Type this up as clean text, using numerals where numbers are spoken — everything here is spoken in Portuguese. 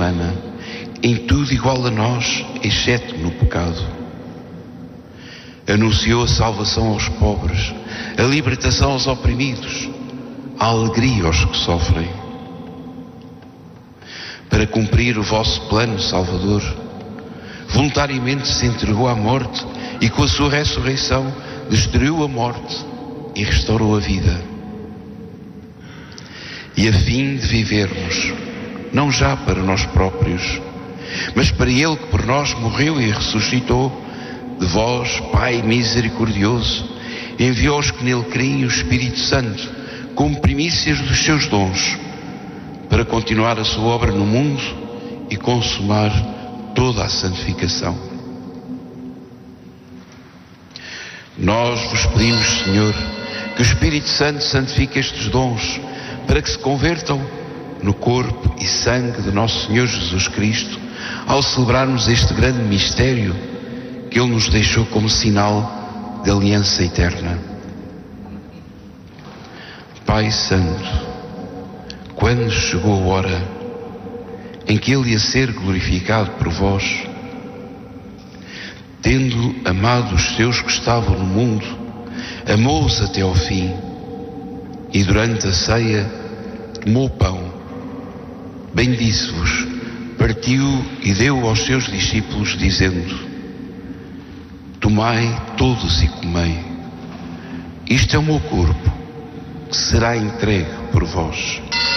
humana, em tudo igual a nós, exceto no pecado. Anunciou a salvação aos pobres, a libertação aos oprimidos, a alegria aos que sofrem. Para cumprir o vosso plano salvador, voluntariamente se entregou à morte e com a sua ressurreição destruiu a morte e restaurou a vida. E a fim de vivermos, não já para nós próprios, mas para Ele que por nós morreu e ressuscitou, de vós, Pai misericordioso, enviou aos que nele creem o Espírito Santo como primícias dos seus dons, para continuar a sua obra no mundo e consumar toda a santificação. Nós vos pedimos, Senhor, que o Espírito Santo santifique estes dons, para que se convertam no corpo e sangue de nosso Senhor Jesus Cristo, ao celebrarmos este grande mistério que Ele nos deixou como sinal de aliança eterna. Pai Santo, quando chegou a hora em que Ele ia ser glorificado por vós, tendo amado os seus que estavam no mundo, amou-os até ao fim, e durante a ceia tomou o pão, bendisse-vos, partiu e deu aos seus discípulos, dizendo: tomai todos e comei, isto é o meu corpo, que será entregue por vós.